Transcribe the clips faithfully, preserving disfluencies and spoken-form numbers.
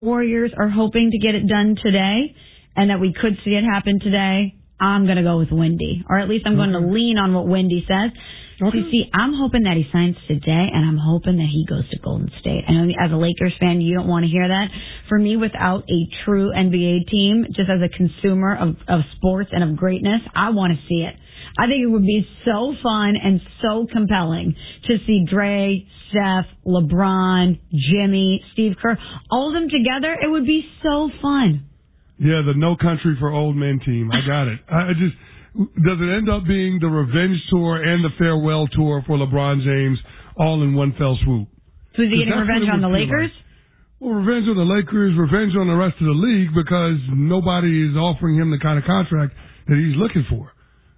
Warriors are hoping to get it done today and that we could see it happen today, I'm going to go with Wendy. Or at least I'm going okay. to lean on what Wendy says. Okay. You see, I'm hoping that he signs today, and I'm hoping that he goes to Golden State. I know as a Lakers fan, you don't want to hear that. For me, without a true N B A team, just as a consumer of, of sports and of greatness, I want to see it. I think it would be so fun and so compelling to see Dre, Steph, LeBron, Jimmy, Steve Kerr, all of them together. It would be so fun. Yeah, the No Country for Old Men team. I got it. I just... Does it end up being the revenge tour and the farewell tour for LeBron James all in one fell swoop? So is he getting revenge on the Lakers? Like. Well, revenge on the Lakers, revenge on the rest of the league because nobody is offering him the kind of contract that he's looking for.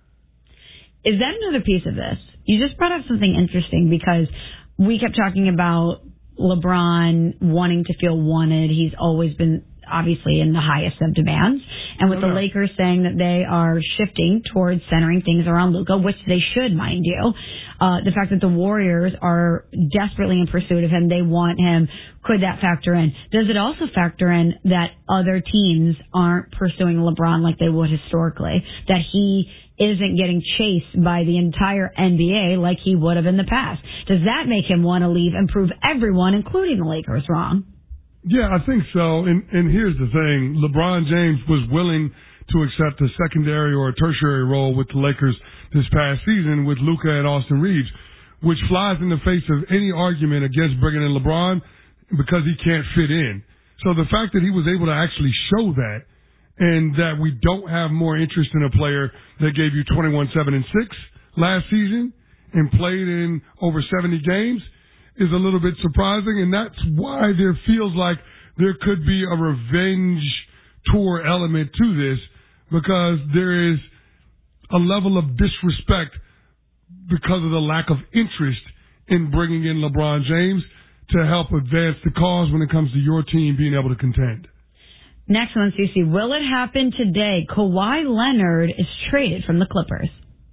Is that another piece of this? You just brought up something interesting because we kept talking about LeBron wanting to feel wanted. He's always been obviously in the highest of demands. And with oh, no. the Lakers saying that they are shifting towards centering things around Luka, which they should, mind you. Uh, the fact that the Warriors are desperately in pursuit of him, they want him, could that factor in? Does it also factor in that other teams aren't pursuing LeBron like they would historically? That he isn't getting chased by the entire N B A like he would have in the past? Does that make him want to leave and prove everyone, including the Lakers, wrong? Yeah, I think so. And, and here's the thing. LeBron James was willing to accept a secondary or a tertiary role with the Lakers this past season with Luka and Austin Reeves, which flies in the face of any argument against bringing in LeBron because he can't fit in. So the fact that he was able to actually show that and that we don't have more interest in a player that gave you twenty-one, seven, and six last season and played in over seventy games is a little bit surprising, and that's why there feels like there could be a revenge tour element to this because there is a level of disrespect because of the lack of interest in bringing in LeBron James to help advance the cause when it comes to your team being able to contend. Next one, Cece. Will it happen today? Kawhi Leonard is traded from the Clippers.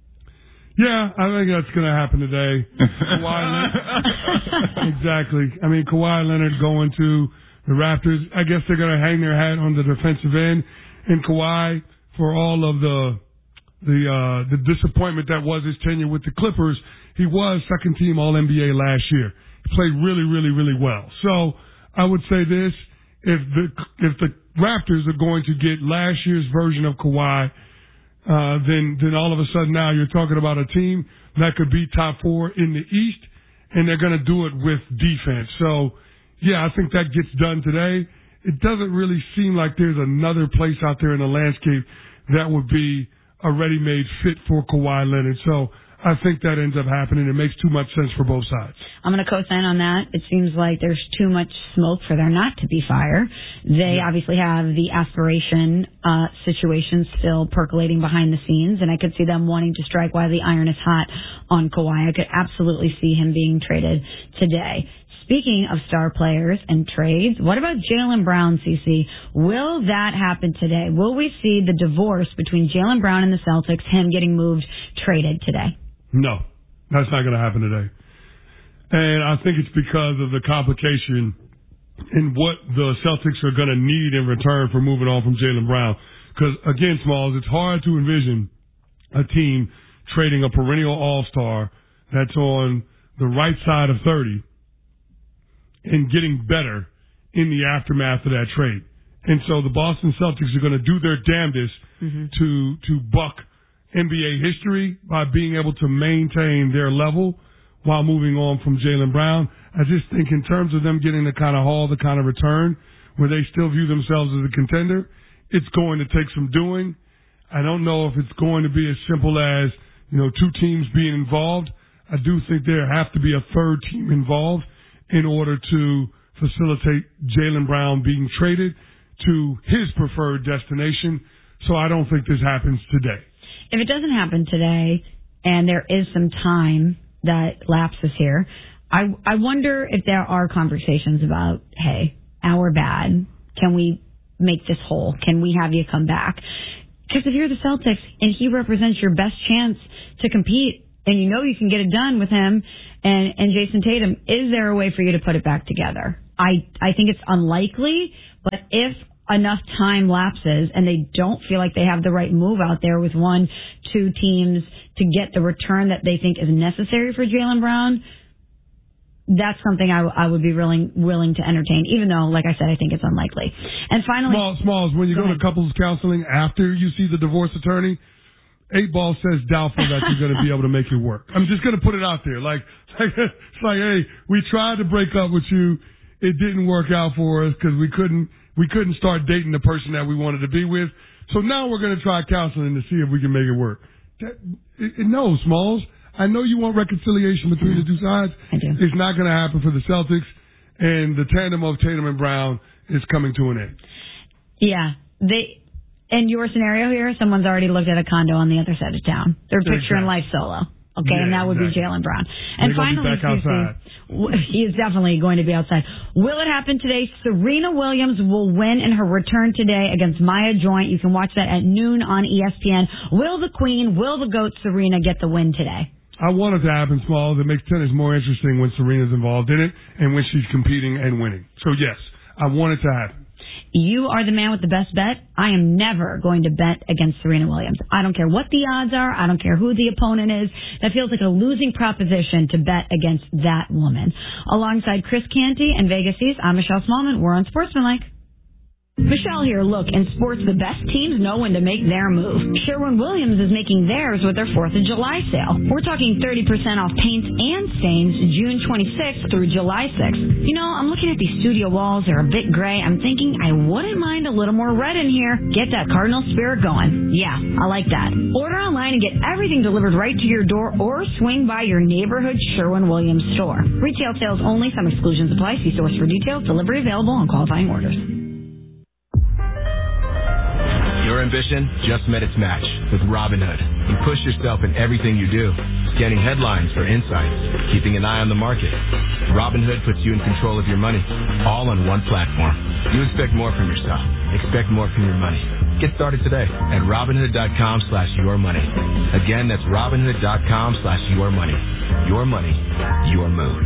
Yeah, I think that's going to happen today. Kawhi Leonard. Exactly. I mean, Kawhi Leonard going to the Raptors. I guess they're going to hang their hat on the defensive end. And Kawhi, for all of the the uh, the disappointment that was his tenure with the Clippers, he was second team All N B A last year. He played really, really, really well. So I would say this: if the if the Raptors are going to get last year's version of Kawhi, Uh, then, then all of a sudden now you're talking about a team that could be top four in the East, and they're going to do it with defense. So, yeah, I think that gets done today. It doesn't really seem like there's another place out there in the landscape that would be a ready-made fit for Kawhi Leonard. So I think that ends up happening. It makes too much sense for both sides. I'm going to co-sign on that. It seems like there's too much smoke for there not to be fire. They yeah. obviously have the aspiration uh, situation still percolating behind the scenes, and I could see them wanting to strike while the iron is hot on Kawhi. I could absolutely see him being traded today. Speaking of star players and trades, what about Jaylen Brown, Cece? Will that happen today? Will we see the divorce between Jaylen Brown and the Celtics, him getting moved, traded today? No, that's not going to happen today. And I think it's because of the complication in what the Celtics are going to need in return for moving on from Jaylen Brown. Because, again, Smalls, it's hard to envision a team trading a perennial all-star that's on the right side of thirty and getting better in the aftermath of that trade. And so the Boston Celtics are going to do their damnedest mm-hmm. to to buck N B A history by being able to maintain their level while moving on from Jaylen Brown. I just think in terms of them getting the kind of haul, the kind of return where they still view themselves as a contender, it's going to take some doing. I don't know if it's going to be as simple as, you know, two teams being involved. I do think there have to be a third team involved in order to facilitate Jaylen Brown being traded to his preferred destination. So I don't think this happens today. If it doesn't happen today and there is some time that lapses here, I, I wonder if there are conversations about, hey, our bad. Can we make this whole? Can we have you come back? Because if you're the Celtics and he represents your best chance to compete and you know you can get it done with him and, and Jason Tatum, is there a way for you to put it back together? I, I think it's unlikely, but if enough time lapses and they don't feel like they have the right move out there with one, two teams to get the return that they think is necessary for Jaylen Brown, that's something I, I would be willing willing to entertain, even though, like I said, I think it's unlikely. And finally, Smalls, Smalls, when you go, go to couples counseling after you see the divorce attorney, Eight Ball says doubtful that you're going to be able to make it work. I'm just going to put it out there. Like, like, it's like, hey, we tried to break up with you. It didn't work out for us because we couldn't we couldn't start dating the person that we wanted to be with. So now we're going to try counseling to see if we can make it work. That, it, it, no, Smalls. I know you want reconciliation between the two sides. I do. It's not going to happen for the Celtics, and the tandem of Tatum and Brown is coming to an end. Yeah. They, in your scenario here, someone's already looked at a condo on the other side of town. They're picturing life solo. Okay, yeah, and that would exactly. be Jaylen Brown. And They're finally, be back outside. he is definitely going to be outside. Will it happen today? Serena Williams will win in her return today against Maya Joint. You can watch that at noon on E S P N. Will the Queen, will the GOAT Serena get the win today? I want it to happen, Smalls. It makes tennis more interesting when Serena's involved in it and when she's competing and winning. So, yes, I want it to happen. You are the man with the best bet. I am never going to bet against Serena Williams. I don't care what the odds are. I don't care who the opponent is. That feels like a losing proposition to bet against that woman. Alongside Chris Canty and Vegas East, I'm Michelle Smallman. We're on Sportsmanlike. Michelle here. Look, in sports, the best teams know when to make their move. Sherwin-Williams is making theirs with their fourth of July sale. We're talking thirty percent off paints and stains June twenty-sixth through July sixth. You know, I'm looking at these studio walls. They're a bit gray. I'm thinking I wouldn't mind a little more red in here. Get that Cardinal spirit going. Yeah, I like that. Order online and get everything delivered right to your door or swing by your neighborhood Sherwin-Williams store. Retail sales only. Some exclusions apply. See source for details. Delivery available on qualifying orders. Your ambition just met its match with Robinhood. You push yourself in everything you do, scanning headlines for insights, keeping an eye on the market. Robinhood puts you in control of your money, all on one platform. You expect more from yourself. Expect more from your money. Get started today at Robinhood.com slash your money. Again, that's Robinhood.com slash your money. Your money, your move.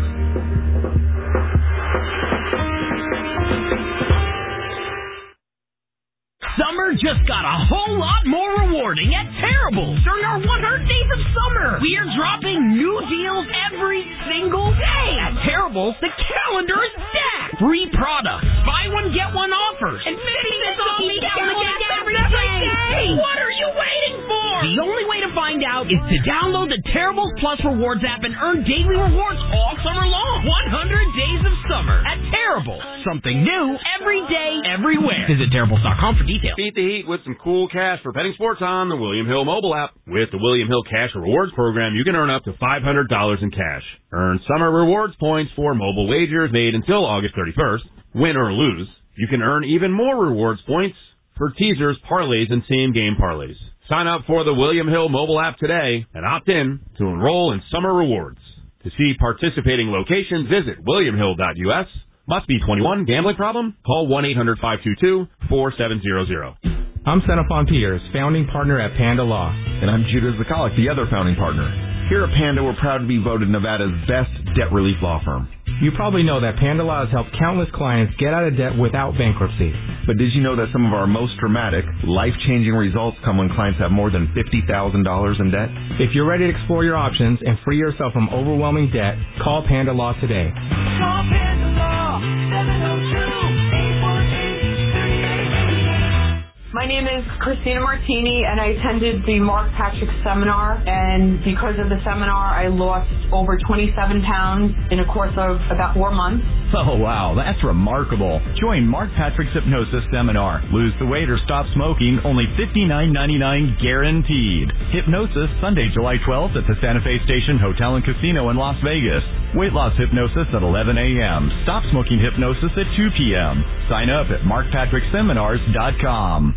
Summer just got a whole lot more rewarding at Terrible during our one hundred days of summer. We are dropping new deals every single day. At Terrible, the calendar is stacked. Free products, buy one, get one offers, and fifty cents off each gallon of gas every day. What are you waiting for? The only way to find out is to download the Terrible Plus Rewards app and earn daily rewards all summer long. one hundred days of summer at Terrible. Something new every day, everywhere. Visit Terribles dot com for details. Beat the heat with some cool cash for betting sports on the William Hill mobile app. With the William Hill Cash Rewards program, you can earn up to five hundred dollars in cash. Earn summer rewards points for mobile wagers made until August thirty-first. Win or lose, you can earn even more rewards points for teasers, parlays, and same-game parlays. Sign up for the William Hill mobile app today and opt in to enroll in summer rewards. To see participating locations, visit william hill dot u s. Must be twenty-one. Gambling problem? Call one eight hundred five two two four seven zero zero. I'm Xenophon Peters, founding partner at Panda Law. And I'm Judah Zakalik, the other founding partner. Here at Panda, we're proud to be voted Nevada's best debt relief law firm. You probably know that Panda Law has helped countless clients get out of debt without bankruptcy. But did you know that some of our most dramatic, life-changing results come when clients have more than fifty thousand dollars in debt? If you're ready to explore your options and free yourself from overwhelming debt, call Panda Law today. Call Panda Law, seven oh two, eight one eight, three eight eight eight. My name is Christina Martini, and I attended the Mark Patrick seminar, and because of the seminar, I lost over twenty-seven pounds in a course of about four months. Oh, wow, that's remarkable. Join Mark Patrick's Hypnosis Seminar. Lose the weight or stop smoking, only fifty-nine ninety-nine guaranteed. Hypnosis, Sunday, July twelfth at the Santa Fe Station Hotel and Casino in Las Vegas. Weight loss hypnosis at eleven a.m. Stop smoking hypnosis at two p.m. Sign up at mark patrick seminars dot com.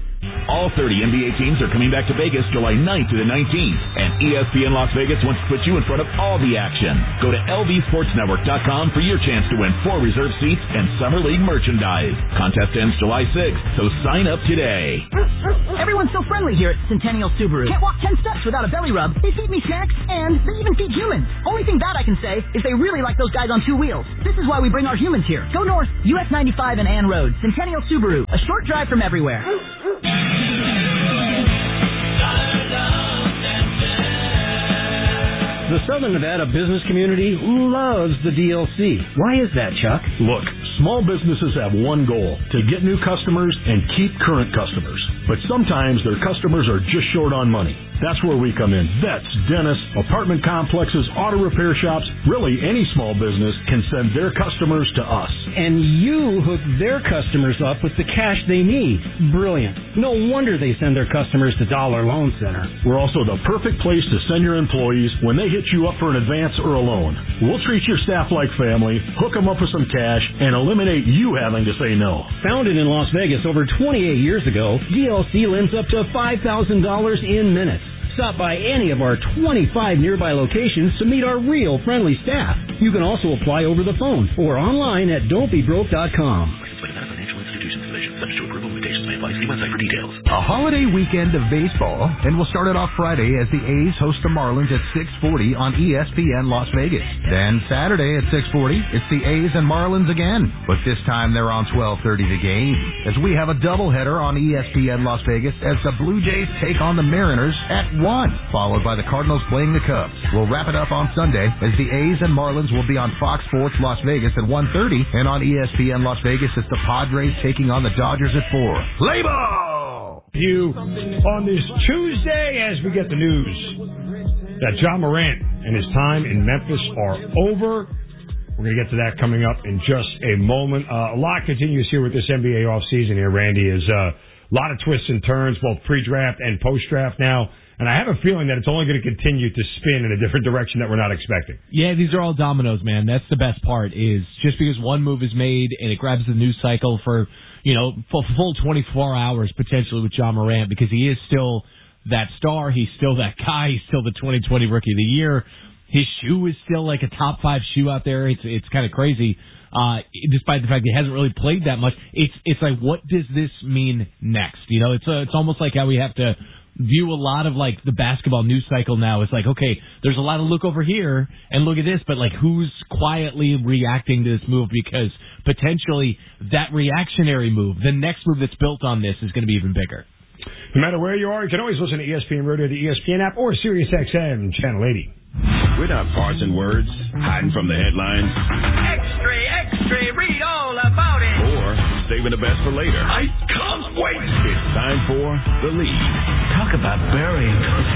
All thirty N B A teams are coming back to Vegas July ninth through the nineteenth, and E S P N Las Vegas wants to put you in front of all the action. Go to L V Sports Network dot com for your chance to win four reserve seats and Summer League merchandise. Contest ends July sixth, so sign up today. Everyone's so friendly here at Centennial Subaru. Can't walk ten steps without a belly rub. They feed me snacks, and they even feed humans. Only thing bad I can say is they really like those guys on two wheels. This is why we bring our humans here. Go north, U S ninety-five and Ann Road. Centennial Subaru, a short drive from everywhere. The Southern Nevada business community loves the D L C. Why is that, Chuck? Look, small businesses have one goal, to get new customers and keep current customers. But sometimes their customers are just short on money. That's where we come in. Vets, dentists, apartment complexes, auto repair shops, really any small business can send their customers to us. And you hook their customers up with the cash they need. Brilliant. No wonder they send their customers to Dollar Loan Center. We're also the perfect place to send your employees when they hit you up for an advance or a loan. We'll treat your staff like family, hook them up with some cash, and eliminate you having to say no. Founded in Las Vegas over twenty-eight years ago, D L C lends up to five thousand dollars in minutes. Stop by any of our twenty-five nearby locations to meet our real friendly staff. You can also apply over the phone or online at don't be broke dot com. See website for details. A holiday weekend of baseball, and we'll start it off Friday as the A's host the Marlins at six forty on E S P N Las Vegas. Then Saturday at six forty, it's the A's and Marlins again, but this time they're on twelve thirty the game, as we have a doubleheader on E S P N Las Vegas as the Blue Jays take on the Mariners at one, followed by the Cardinals playing the Cubs. We'll wrap it up on Sunday as the A's and Marlins will be on Fox Sports Las Vegas at one thirty, and on E S P N Las Vegas it's the Padres taking on the Dodgers at four. Labor! You on this Tuesday as we get the news that Ja Morant and his time in Memphis are over. We're going to get to that coming up in just a moment. Uh, a lot continues here with this N B A offseason here, Randy, is uh, a lot of twists and turns, both pre-draft and post-draft now. And I have a feeling that it's only going to continue to spin in a different direction that we're not expecting. Yeah, these are all dominoes, man. That's the best part, is just because one move is made and it grabs the news cycle for, you know, full, full twenty-four hours potentially with Ja Morant, because he is still that star. He's still that guy. He's still the twenty twenty Rookie of the Year. His shoe is still like a top five shoe out there. It's it's kind of crazy, uh, despite the fact that he hasn't really played that much. It's it's like, what does this mean next? You know, it's uh, it's almost like how we have to view a lot of like the basketball news cycle now. It's like, okay, there's a lot of look over here and look at this, but like who's quietly reacting to this move, because potentially that reactionary move, the next move that's built on this, is going to be even bigger. No matter where you are, you can always listen to E S P N Radio, the E S P N app, or Sirius X M Channel eighty. We're not parsing words, hiding from the headlines, Extra, extra, read all about it. or saving the best for later. I can't wait. It's time for The Lead. Talk about burying.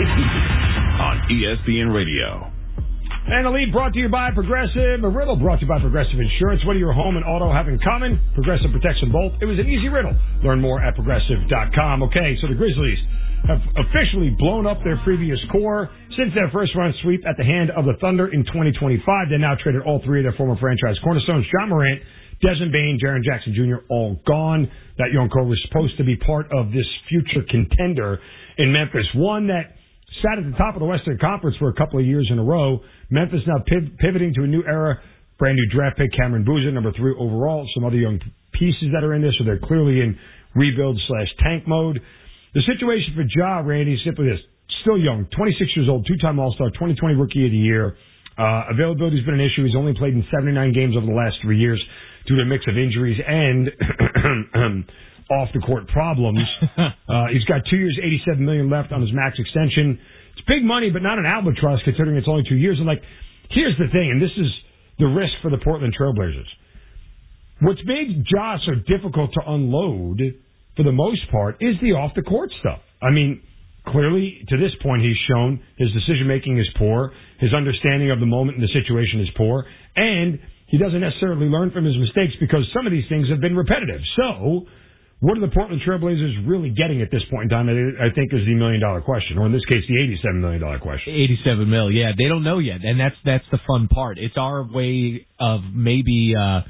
On E S P N Radio. And The Lead brought to you by Progressive. A riddle brought to you by Progressive Insurance. What do your home and auto have in common? Progressive protects them both. It was an easy riddle. Learn more at progressive dot com. Okay, so the Grizzlies have officially blown up their previous core since their first round sweep at the hand of the Thunder in twenty twenty-five. They now traded all three of their former franchise cornerstones, Ja Morant, Desmond Bane, Jaren Jackson Junior, all gone. That young core was supposed to be part of this future contender in Memphis, one that sat at the top of the Western Conference for a couple of years in a row. Memphis now piv- pivoting to a new era. Brand new draft pick, Cameron Boozer, number three overall. Some other young pieces that are in this, so they're clearly in rebuild slash tank mode. The situation for Ja, Randy, is simply this. Still young, twenty-six years old, two-time All-Star, twenty twenty Rookie of the Year. Uh, availability's been an issue. He's only played in seventy-nine games over the last three years due to a mix of injuries and off-the-court problems. uh, he's got two years, eighty-seven million dollars left on his max extension. It's big money, but not an albatross considering it's only two years. And, like, here's the thing, and this is the risk for the Portland Trailblazers. What's made Ja so difficult to unload, for the most part, is the off-the-court stuff. I mean, clearly, to this point, he's shown his decision-making is poor, his understanding of the moment and the situation is poor, and he doesn't necessarily learn from his mistakes because some of these things have been repetitive. So, what are the Portland Trailblazers really getting at this point in time, I think, is the million-dollar question, or in this case, the eighty-seven million dollars question. eighty-seven mil, yeah. They don't know yet, and that's that's the fun part. It's our way of maybe uh,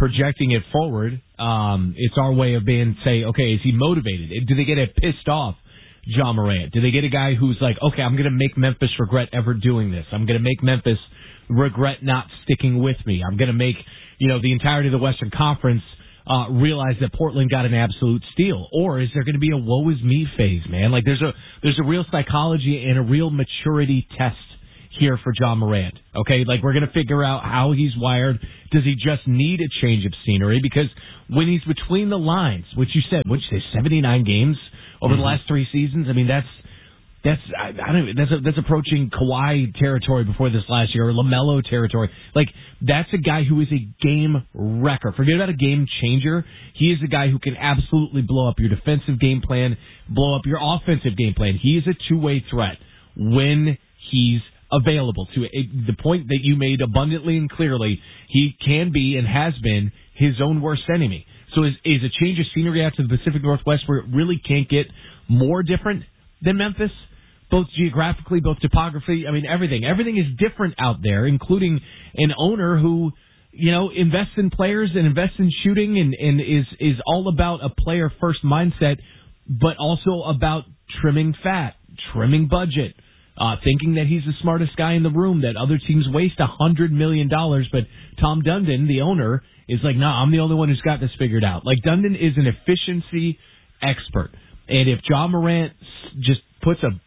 projecting it forward. Um, it's our way of being, say, okay, is he motivated? Do they get a pissed off Ja Morant? Do they get a guy who's like, okay, I'm going to make Memphis regret ever doing this. I'm going to make Memphis regret not sticking with me. I'm going to make, you know, the entirety of the Western Conference uh, realize that Portland got an absolute steal. Or is there going to be a woe is me phase, man? Like there's a there's a real psychology and a real maturity test here for Ja Morant. Okay, like we're going to figure out how he's wired. Does he just need a change of scenery? Because when he's between the lines, which you said, which you say, seventy-nine games over mm-hmm. the last three seasons. I mean, that's that's I, I don't that's a, that's approaching Kawhi territory before this last year, or LaMelo territory. Like that's a guy who is a game wrecker. Forget about a game changer. He is a guy who can absolutely blow up your defensive game plan, blow up your offensive game plan. He is a two-way threat when he's available to it. The point that you made abundantly and clearly, he can be and has been his own worst enemy. So is, is a change of scenery out to the Pacific Northwest where it really can't get more different than Memphis? Both geographically, both topography, I mean, everything. Everything is different out there, including an owner who, you know, invests in players and invests in shooting and, and is, is all about a player-first mindset, but also about trimming fat, trimming budget, Uh, thinking that he's the smartest guy in the room, that other teams waste a hundred million dollars, but Tom Dundon, the owner, is like, no, nah, I'm the only one who's got this figured out. Like Dundon is an efficiency expert, and if Ja Morant just puts a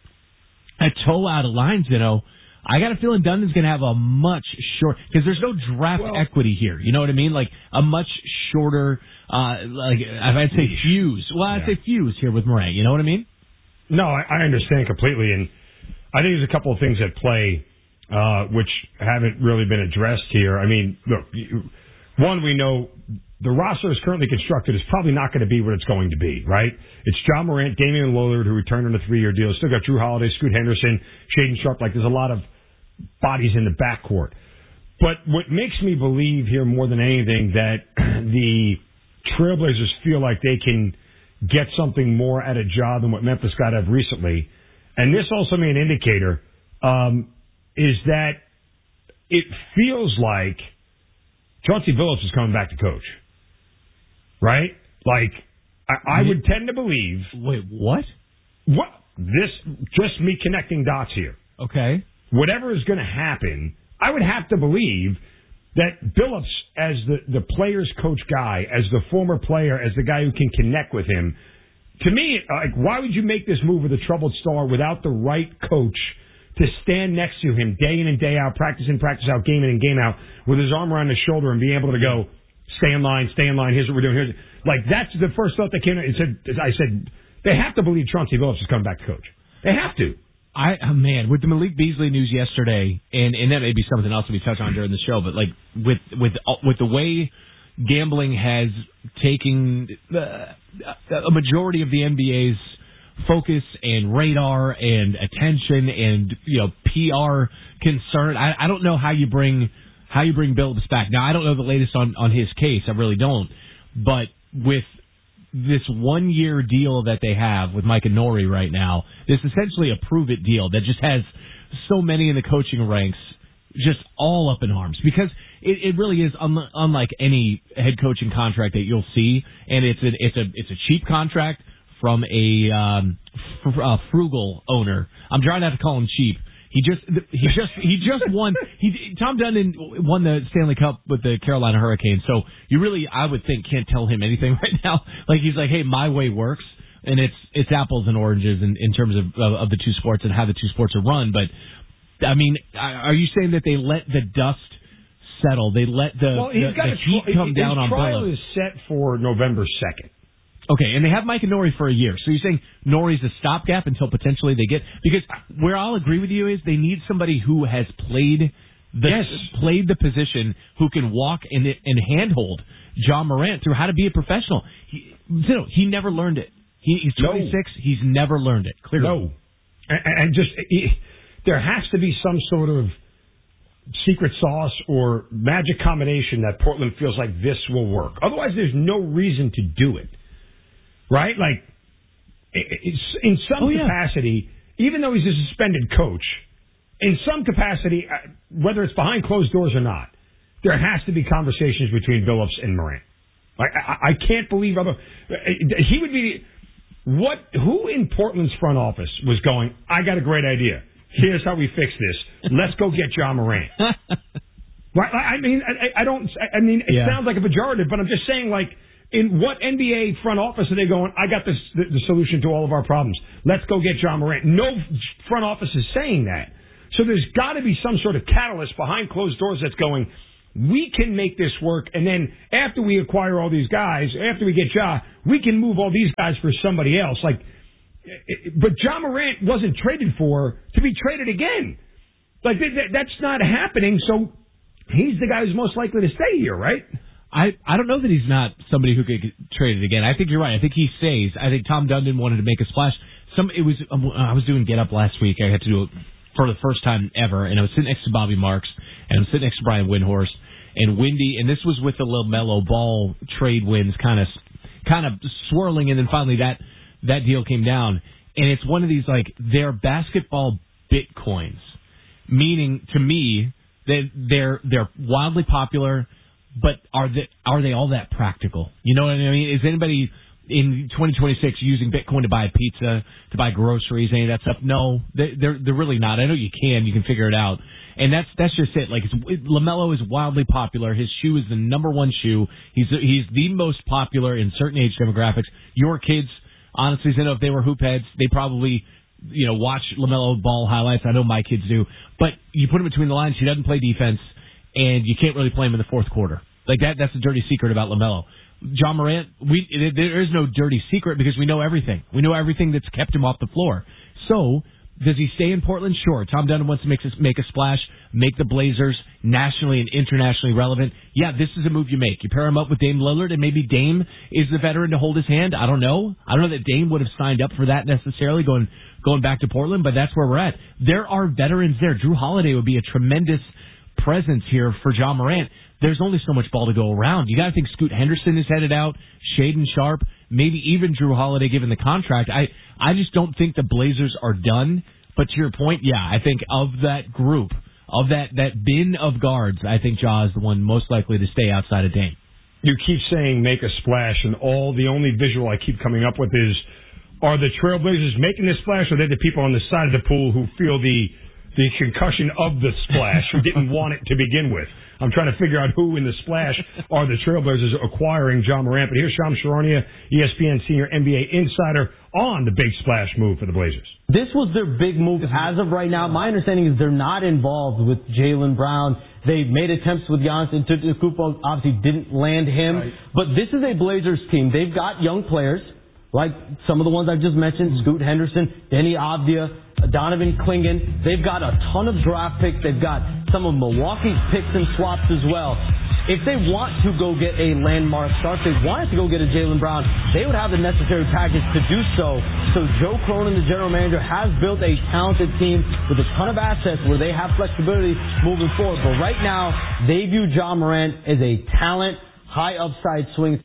a toe out of line, you know, I got a feeling Dundon's going to have a much short, because there's no draft well, equity here. You know what I mean? Like a much shorter, uh, like I'd say fuse. Well, I'd yeah. say fuse here with Morant. You know what I mean? No, I, I understand completely, and I think there's a couple of things at play uh, which haven't really been addressed here. I mean, look, one, we know the roster is currently constructed is probably not going to be what it's going to be, right? It's Ja Morant, Damian Lillard, who returned on a three-year deal. Still got Drew Holiday, Scoot Henderson, Shaedon Sharpe. Like, there's a lot of bodies in the backcourt. But what makes me believe here more than anything that the Trailblazers feel like they can get something more at a job than what Memphis got out of recently, and this also may be an indicator, um, is that it feels like Chauncey Billups is coming back to coach. Right? Like, I, I would tend to believe... Wait, what? What? This, just me connecting dots here. Okay. Whatever is going to happen, I would have to believe that Billups, as the, the player's coach guy, as the former player, as the guy who can connect with him, to me, like, why would you make this move with a troubled star without the right coach to stand next to him day in and day out, practice in, practice out, game in and game out, with his arm around his shoulder and be able to go, stay in line, stay in line, here's what we're doing. Here's, like, that's the first thought that came out. It said, I said, they have to believe Chauncey Billups is coming back to coach. They have to. I oh man, with the Malik Beasley news yesterday, and, and that may be something else we touch on during the show, but like with with with the way gambling has taken uh, a majority of the N B A's focus and radar and attention and you know P R concern, I, I don't know how you bring how you bring Billups back. Now I don't know the latest on on his case, I really don't, but with this one-year deal that they have with Mike Nori right now, this essentially a prove-it deal that just has so many in the coaching ranks just all up in arms because it, it really is un- unlike any head coaching contract that you'll see, and it's a it's a it's a cheap contract from a, um, fr- a frugal owner. I'm trying not to call him cheap. He just he just he just won. He Tom Dundon won the Stanley Cup with the Carolina Hurricanes. So you really, I would think, can't tell him anything right now. Like he's like, hey, my way works, and it's it's apples and oranges in, in terms of, of of the two sports and how the two sports are run. But I mean, are you saying that they let the dust settle? They let the, well, he's the, got the heat tr- come down on Billups. His trial Billups. is set for November second. Okay, and they have Mike and Nori for a year. So you're saying Nori's a stopgap until potentially they get... Because where I'll agree with you is they need somebody who has played the yes. played the position, who can walk and, and handhold Ja Morant through how to be a professional. He, you know, he never learned it. He, he's twenty-six. No. He's never learned it, clearly. No. And, and just... He, there has to be some sort of secret sauce or magic combination that Portland feels like this will work. Otherwise, there's no reason to do it. Right? Like, it's, in some oh, yeah. capacity, even though he's a suspended coach, in some capacity, whether it's behind closed doors or not, there has to be conversations between Billups and Morant. Like, I, I can't believe other. He would be. What? Who in Portland's front office was going, I got a great idea. Here's how we fix this. Let's go get Ja Morant. Right? I mean, I, I don't. I mean, it Yeah. sounds like a pejorative, but I'm just saying, like, in what N B A front office are they going? I got this, the, the solution to all of our problems. Let's go get Ja Morant. No front office is saying that. So there's got to be some sort of catalyst behind closed doors that's going, we can make this work, and then after we acquire all these guys, after we get Ja, we can move all these guys for somebody else. Like, but Ja Morant wasn't traded for to be traded again. Like, that, that's not happening, so he's the guy who's most likely to stay here, right? I, I don't know that he's not somebody who could get traded again. I think you're right. I think he stays. I think Tom Dundon wanted to make a splash. Some it was um, I was doing Get Up last week. I had to do it for the first time ever, and I was sitting next to Bobby Marks, and I was sitting next to Brian Windhorst, and Windy, and this was with the LaMelo Ball trade winds kind of kind of swirling, and then finally that that deal came down. And it's one of these, like, they're basketball bitcoins, meaning to me that they're they're wildly popular, but are they are they all that practical? You know what I mean? Is anybody in twenty twenty-six using Bitcoin to buy pizza, to buy groceries, any of that stuff? No, they, they're they're really not. I know you can, you can figure it out, and that's that's just it. Like, it's, it, LaMelo is wildly popular. His shoe is the number one shoe. He's he's the most popular in certain age demographics. Your kids, honestly, you know, if they were hoop heads, they probably, you know, watch LaMelo Ball highlights. I know my kids do, but you put him between the lines. He doesn't play defense, and you can't really play him in the fourth quarter. Like that, that's the dirty secret about LaMelo. Ja Morant, we there is no dirty secret because we know everything. We know everything that's kept him off the floor. So, does he stay in Portland? Sure. Tom Dunn wants to make, make a splash, make the Blazers nationally and internationally relevant. Yeah, this is a move you make. You pair him up with Dame Lillard, and maybe Dame is the veteran to hold his hand. I don't know. I don't know that Dame would have signed up for that necessarily going going back to Portland, but that's where we're at. There are veterans there. Drew Holiday would be a tremendous presence here for Ja Morant. There's only so much ball to go around. You got to think Scoot Henderson is headed out, Shaden Sharp, maybe even Drew Holiday given the contract. I, I just don't think the Blazers are done. But to your point, yeah, I think of that group, of that, that bin of guards, I think Ja is the one most likely to stay outside of Dame. You keep saying make a splash, and all the only visual I keep coming up with is, are the Trailblazers making the splash, or are they the people on the side of the pool who feel the the concussion of the splash, who didn't want it to begin with? I'm trying to figure out who in the splash are the Trailblazers acquiring Ja Morant. But here's Shams Charania, E S P N senior N B A insider, on the big splash move for the Blazers. This was their big move as of right now. My understanding is they're not involved with Jaylen Brown. They made attempts with Giannis Antetokounmpo, obviously didn't land him. Right. But this is a Blazers team. They've got young players, like some of the ones I've just mentioned, Scoot Henderson, Denny Avdia, Donovan Clingan. They've got a ton of draft picks. They've got some of Milwaukee's picks and swaps as well. If they want to go get a landmark star, if they wanted to go get a Jaylen Brown, they would have the necessary package to do so. So Joe Cronin, the general manager, has built a talented team with a ton of assets where they have flexibility moving forward. But right now, they view Ja Morant as a talent, high upside swing.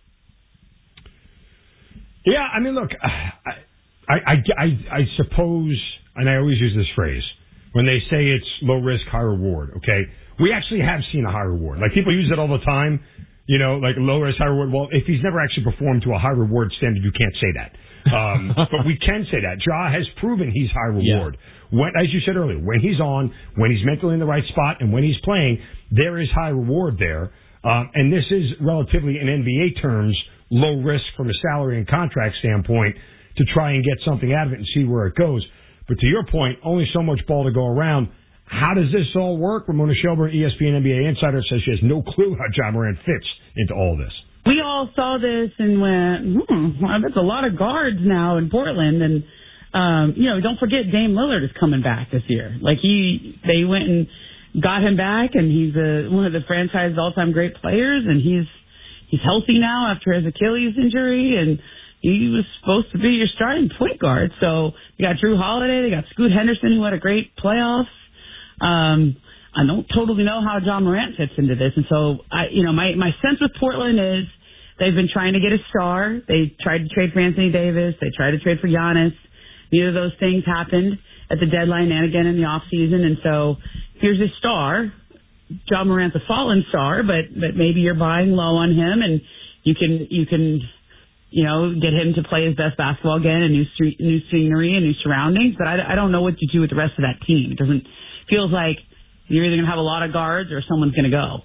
Yeah, I mean, look, I, I, I, I suppose, and I always use this phrase, when they say it's low risk, high reward, okay? We actually have seen a high reward. Like, people use it all the time, you know, like low risk, high reward. Well, if he's never actually performed to a high reward standard, you can't say that. Um, but we can say that. Ja has proven he's high reward. Yeah. When, as you said earlier, when he's on, when he's mentally in the right spot, and when he's playing, there is high reward there. Um, and this is relatively, in N B A terms, low risk from a salary and contract standpoint to try and get something out of it and see where it goes. But to your point, only so much ball to go around. How does this all work? Ramona Shelburne, E S P N N B A insider, says she has no clue how Ja Morant fits into all this. We all saw this and went, hmm, well, that's a lot of guards now in Portland. And, um, you know, don't forget Dame Lillard is coming back this year. Like, he, they went and got him back, and he's a, one of the franchise's all-time great players, and he's, he's healthy now after his Achilles injury, and he was supposed to be your starting point guard. So they got Drew Holiday, they got Scoot Henderson, who had a great playoffs. Um, I don't totally know how Ja Morant fits into this. And so, I, you know, my, my sense with Portland is they've been trying to get a star. They tried to trade for Anthony Davis. They tried to trade for Giannis. Neither of those things happened at the deadline and again in the off season. And so here's a star. Ja Morant's a fallen star, but but maybe you're buying low on him, and you can you can you know get him to play his best basketball again, and new street, new scenery and new surroundings. But I, I don't know what you do with the rest of that team. It doesn't feels like you're either going to have a lot of guards or someone's going to go.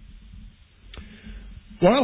Well,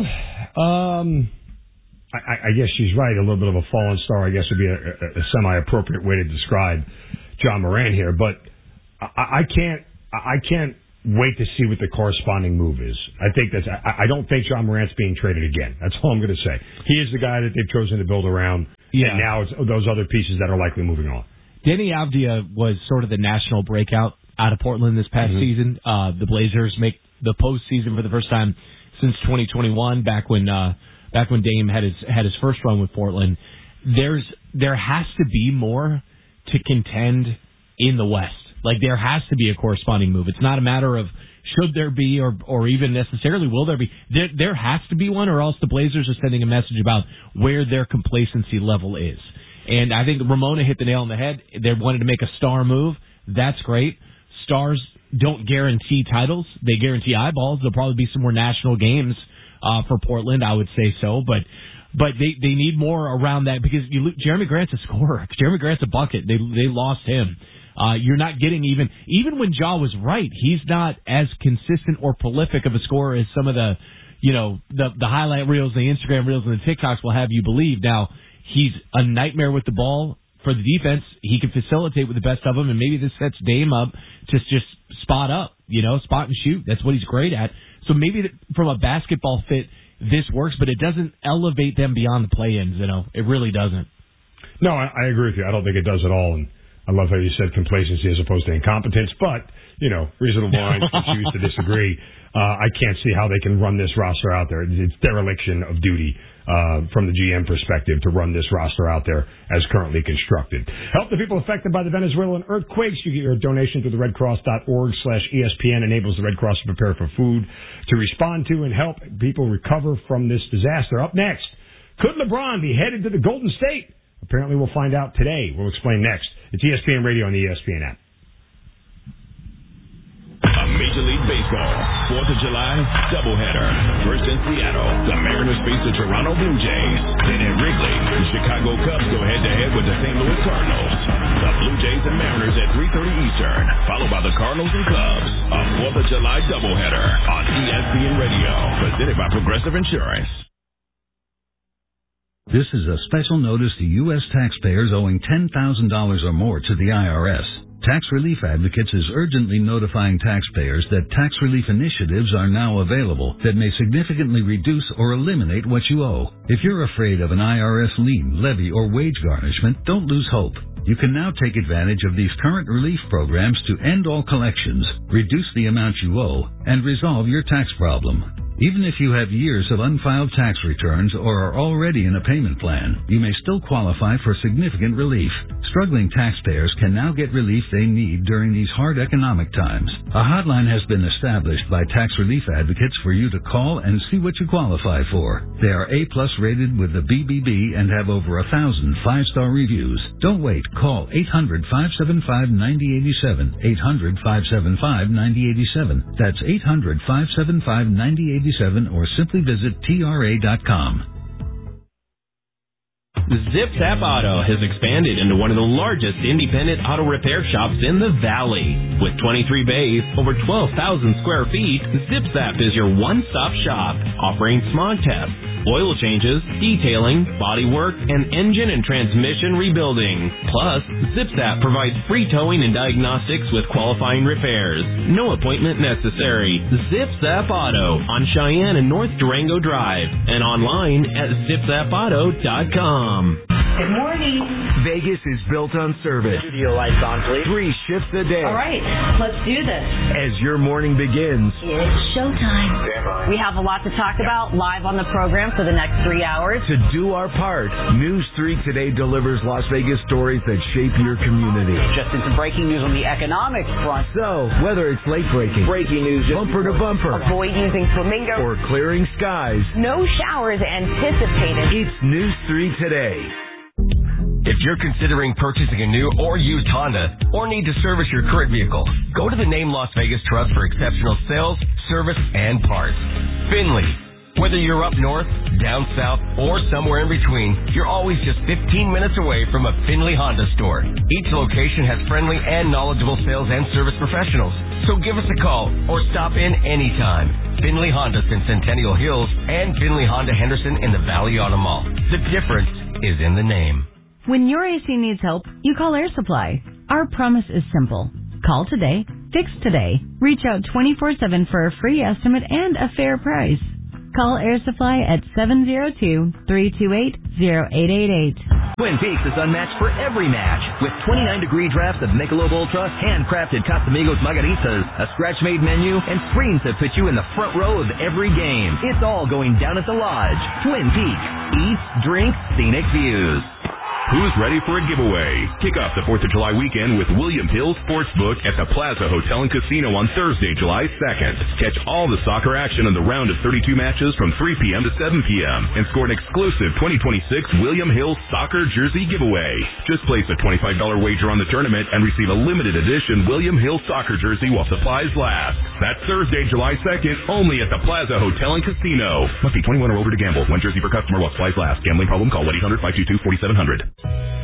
um, I, I guess she's right. A little bit of a fallen star, I guess, would be a, a, a semi-appropriate way to describe Ja Morant here. But I, I can't, I can't wait to see what the corresponding move is. I think that's. I, I don't think Ja Morant's being traded again. That's all I'm going to say. He is the guy that they've chosen to build around. Yeah. And now it's those other pieces that are likely moving on. Denny Avdia was sort of the national breakout out of Portland this past mm-hmm. season. Uh, the Blazers make the postseason for the first time since twenty twenty-one, back when uh, back when Dame had his had his first run with Portland. There's there has to be more to contend in the West. Like, there has to be a corresponding move. It's not a matter of should there be or or even necessarily will there be. There there has to be one, or else the Blazers are sending a message about where their complacency level is. And I think Ramona hit the nail on the head. They wanted to make a star move. That's great. Stars don't guarantee titles. They guarantee eyeballs. There'll probably be some more national games uh, for Portland, I would say so. But but they, they need more around that because you look, Jeremy Grant's a scorer. Jeremy Grant's a bucket. They they lost him. Uh, you're not getting even even when Ja was right. He's not as consistent or prolific of a scorer as some of the you know the the highlight reels, the Instagram reels, and the TikToks will have you believe. Now he's a nightmare with the ball. For the defense, he can facilitate with the best of them, and maybe this sets Dame up to just spot up, you know, spot and shoot. That's what he's great at. So maybe from a basketball fit, this works, but it doesn't elevate them beyond the play-ins, you know. It really doesn't. No, I, I agree with you. I don't think it does at all, and I love how you said complacency as opposed to incompetence, but, you know, reasonable minds can choose to disagree. Uh, I can't see how they can run this roster out there. It's dereliction of duty uh, from the G M perspective to run this roster out there as currently constructed. Help the people affected by the Venezuelan earthquakes. You get your donation through the redcross.org slash ESPN. Enables the Red Cross to prepare for food to respond to and help people recover from this disaster. Up next, could LeBron be headed to the Golden State? Apparently we'll find out today. We'll explain next. It's E S P N Radio on the E S P N app. A Major League Baseball fourth of July doubleheader. First in Seattle, the Mariners face the Toronto Blue Jays. Then at Wrigley, the Chicago Cubs go head-to-head with the Saint Louis Cardinals. The Blue Jays and Mariners at three thirty Eastern, followed by the Cardinals and Cubs. A fourth of July doubleheader on E S P N Radio, presented by Progressive Insurance. This is a special notice to U S taxpayers owing ten thousand dollars or more to the I R S. Tax Relief Advocates is urgently notifying taxpayers that tax relief initiatives are now available that may significantly reduce or eliminate what you owe. If you're afraid of an I R S lien, levy, or wage garnishment, don't lose hope. You can now take advantage of these current relief programs to end all collections, reduce the amount you owe, and resolve your tax problem. Even if you have years of unfiled tax returns or are already in a payment plan, you may still qualify for significant relief. Struggling taxpayers can now get relief they need during these hard economic times. A hotline has been established by Tax Relief Advocates for you to call and see what you qualify for. They are A-plus rated with the B B B and have over a thousand five-star reviews. Don't wait. Call eight hundred, five seven five, nine zero eight seven, eight hundred, five seven five, nine zero eight seven. That's eight hundred, five seven five, nine zero eight seven, or simply visit T R A dot com. Zip Zap Auto has expanded into one of the largest independent auto repair shops in the Valley. With twenty-three bays, over twelve thousand square feet, Zip Zap is your one-stop shop, offering smog tests, oil changes, detailing, body work, and engine and transmission rebuilding. Plus, Zip Zap provides free towing and diagnostics with qualifying repairs. No appointment necessary. Zip Zap Auto on Cheyenne and North Durango Drive, and online at zip zap auto dot com. Good morning. Vegas is built on service. Studio lights on, please. Three shifts a day. All right, let's do this. As your morning begins. It's showtime. We have a lot to talk about live on the program for the next three hours. To do our part, News three Today delivers Las Vegas stories that shape your community. Just into breaking news on the economic front. So, whether it's late breaking, breaking news, bumper to bumper, avoid using flamingo, or clearing skies, no showers anticipated. It's News three Today. If you're considering purchasing a new or used Honda or need to service your current vehicle, go to the Name Las Vegas Trust for exceptional sales, service, and parts. Finley. Whether you're up north, down south, or somewhere in between, you're always just fifteen minutes away from a Finley Honda store. Each location has friendly and knowledgeable sales and service professionals. So give us a call or stop in anytime. Finley Honda in Centennial Hills and Finley Honda Henderson in the Valley Auto Mall. The difference is in the name. When your A C needs help, you call Air Supply. Our promise is simple. Call today, fix today. Reach out twenty-four seven for a free estimate and a fair price. Call Air Supply at seven zero two, three two eight, zero eight eight eight. Twin Peaks is unmatched for every match. With twenty-nine degree drafts of Michelob Ultra, handcrafted Casamigos margaritas, a scratch-made menu, and screens that put you in the front row of every game. It's all going down at the Lodge. Twin Peaks. Eat, drink, scenic views. Who's ready for a giveaway? Kick off the fourth of July weekend with William Hill Sportsbook at the Plaza Hotel and Casino on Thursday, July second. Catch all the soccer action in the round of thirty-two matches from three p.m. to seven p.m. and score an exclusive twenty twenty-six William Hill Soccer Jersey giveaway. Just place a twenty-five dollars wager on the tournament and receive a limited edition William Hill Soccer Jersey while supplies last. That's Thursday, July second, only at the Plaza Hotel and Casino. Must be twenty-one or older to gamble. One jersey per customer while supplies last. Gambling problem? Call one eight hundred, five two two, four seven zero zero.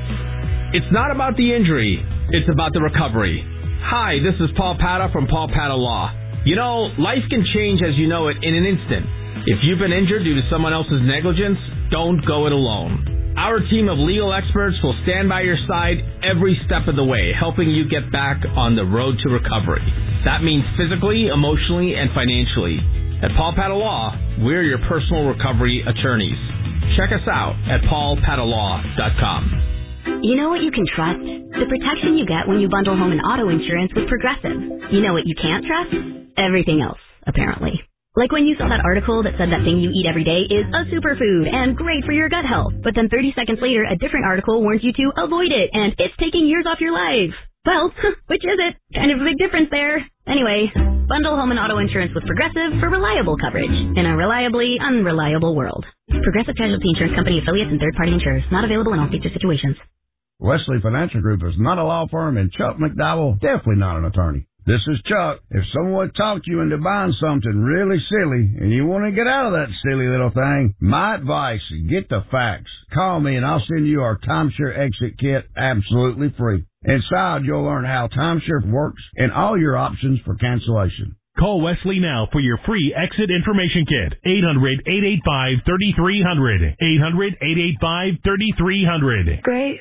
It's not about the injury. It's about the recovery. Hi, this is Paul Pata from Paul Pata Law. You know, life can change as you know it in an instant. If you've been injured due to someone else's negligence, don't go it alone. Our team of legal experts will stand by your side every step of the way, helping you get back on the road to recovery. That means physically, emotionally, and financially. At Paul Pata Law, we're your personal recovery attorneys. Check us out at paul pata law dot com. You know what you can trust? The protection you get when you bundle home and auto insurance with Progressive. You know what you can't trust? Everything else, apparently. Like when you saw that article that said that thing you eat every day is a superfood and great for your gut health. But then thirty seconds later, a different article warns you to avoid it and it's taking years off your life. Well, which is it? Kind of a big difference there. Anyway, bundle home and auto insurance with Progressive for reliable coverage in a reliably unreliable world. Progressive Casualty Insurance Company affiliates and third-party insurers. Not available in all states or situations. Wesley Financial Group is not a law firm, and Chuck McDowell definitely not an attorney. This is Chuck. If someone talked you into buying something really silly and you want to get out of that silly little thing, my advice, get the facts. Call me and I'll send you our timeshare exit kit absolutely free. Inside, you'll learn how timeshare works and all your options for cancellation. Call Wesley now for your free exit information kit. eight hundred, eight eight five, three three zero zero. eight hundred, eight eight five, three three zero zero. Great.